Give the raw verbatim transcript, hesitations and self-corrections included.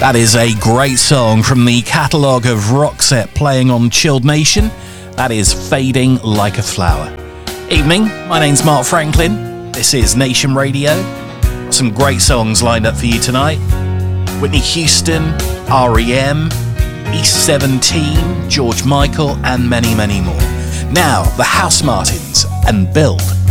That is a great song from the catalogue of Roxette playing on Chilled Nation. That is Fading Like a Flower. Evening, my name's Mark Franklin. This is Nation Radio. Got some great songs lined up for you tonight. Whitney Houston, R E M, East seventeen, George Michael, and many, many more. Now, the House Martins and Build